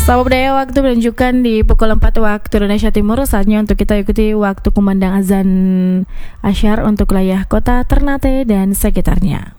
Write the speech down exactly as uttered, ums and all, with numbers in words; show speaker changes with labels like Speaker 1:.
Speaker 1: Selamat budaya waktu menunjukkan di pukul empat waktu Indonesia Timur. Saatnya untuk kita ikuti waktu kumandang azan asyar untuk wilayah kota Ternate dan sekitarnya.